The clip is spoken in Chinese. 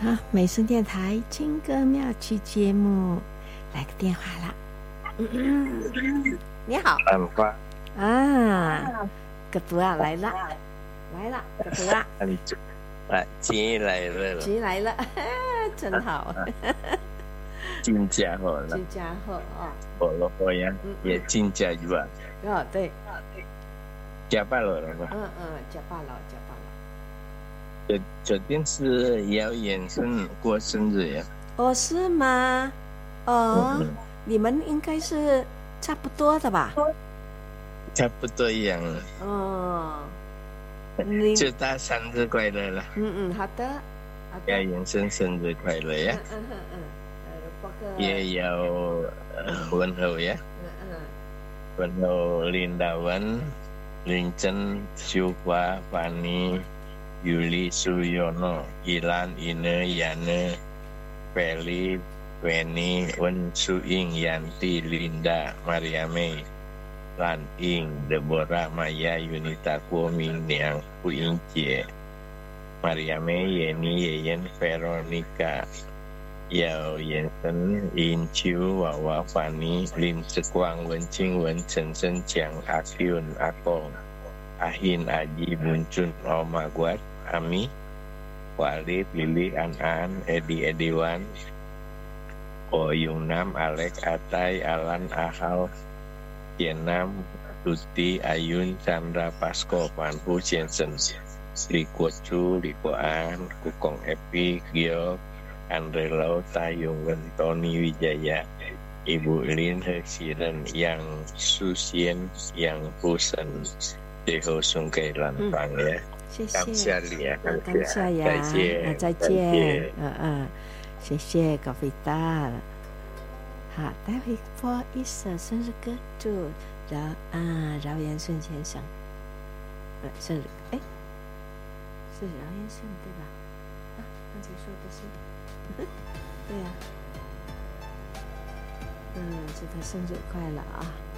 好，美声电台金歌妙趣节目，来个电话啦。你好， 安花啊，哥多啊来了，哥多啊， 姐来了， 姐来了，真好， 金家伙了， 金家伙哦， 我了我呀，也金家鱼啊， 哦对， 加班了吧？ 加罢了。 昨天是姚衍生过生日呀？ 哦，是吗？哦，你们应该是差不多的吧？ 差不多一样。 哦， 祝他生日快乐了。 好的。 姚衍生生日快乐呀！也有问候呀。问候林大文、林真、秀华、Fani Yuli Suyono, Ilan, Ine, Yana, Feli, Weni, Wen Suing, Yanti, Linda, Mariame, Lan Ing, Deborah, Maya, Yunita, Kuoming, Niang, Puing Jie, Mariame, Yeni, Yeyen, Veronica, Yao Yensen, In Chiu, Wawa, Fani, Lim Tsekwang, Wen Ching, Wen Chen Sen Chiang, Akyun, Akong, Ahin, Aji, Muncun, Oma Guat, Ami, Walid, Lili, An, Edi, Ediwan, Oyung Nam, Alek, Atai, Alan, Ahal, Tienam, Tuti, Ayun, Chandra, Pasko, Panpu, Jensen, Liko Chu, Liko An, Kukong Epi, Gio, Andre Lau, Tayung, Tony Wijaya, Ibu Lin, Heksiren, Yang Susien, Yang Pusen, Deho Sungkai Lantang ya. 谢谢， 感谢你啊， 感谢呀，再见，谢谢高飞大。好，待会播一首生日歌，祝饶延顺先生，生日，是饶延顺对吧？刚才说的是，对呀，祝他生日快乐啊！